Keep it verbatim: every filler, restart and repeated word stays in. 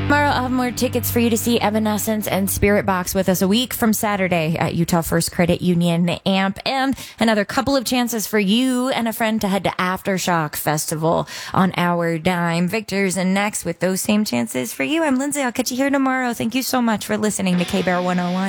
Tomorrow, I'll have more tickets for you to see Evanescence and Spirit Box with us a week from Saturday at Utah First Credit Union Amp, and another couple of chances for you and a friend to head to Aftershock Festival on our dime. Victor's and next with those same chances for you. I'm Lindsay. I'll catch you here tomorrow. Thank you so much for listening to K-Bear one oh one.